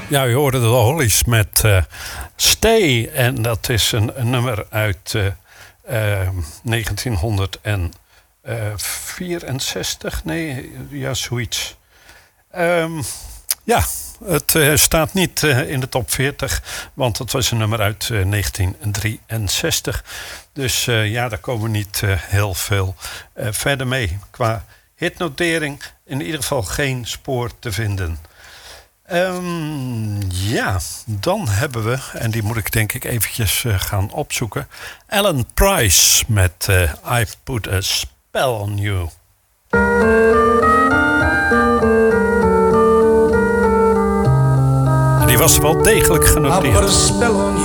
Ja, u hoorde de Hollies met Stay. En dat is een nummer uit 1964. Nee, ja, zoiets. Ja, het staat niet in de top 40. Want het was een nummer uit 1963. Dus ja, daar komen we niet heel veel verder mee. Qua hitnotering in ieder geval geen spoor te vinden. Ja, dan hebben we, en die moet ik denk ik eventjes gaan opzoeken, Alan Price met I Put a Spell on You. Die was wel degelijk genoteerd.